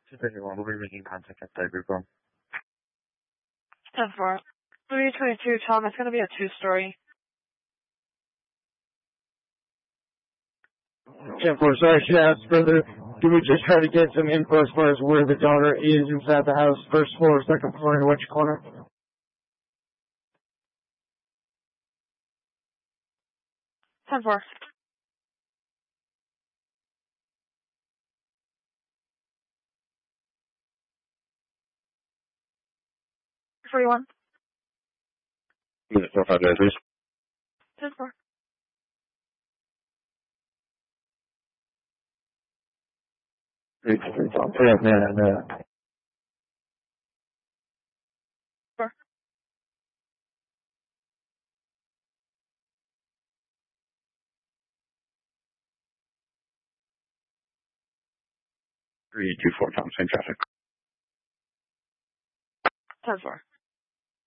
Everyone will be making contact at the group home. 10-4. 322, Tom, it's going to be a 2-story. 10-4, sorry, I should ask further. Can we just try to get some info as far as where the daughter is inside the house? First floor, second floor, in which corner? 10-4. 41. Unit 459, please. 10-4. Yeah. 4. 324, Tom, same traffic. 10-4.